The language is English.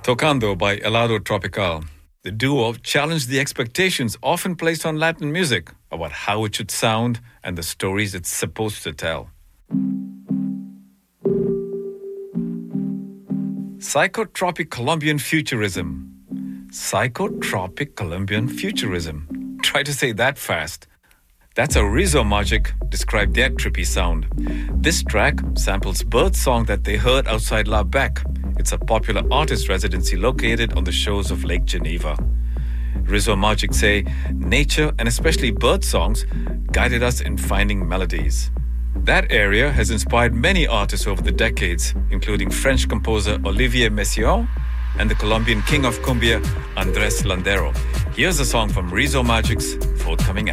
Tocando by Helado Tropical. The duo challenged the expectations often placed on Latin music about how it should sound and the stories it's supposed to tell. Psychotropic Colombian Futurism. Psychotropic Colombian Futurism. Try to say that fast. That's how Rizzo Magic described their trippy sound. This track samples Birds' song that they heard outside La Bec. It's a popular artist residency located on the shores of Lake Geneva. Rizzo Magic say, nature and especially bird songs guided us in finding melodies. That area has inspired many artists over the decades, including French composer Olivier Messiaen and the Colombian king of cumbia, Andrés Landero. Here's a song from Rizzo Magic's forthcoming album.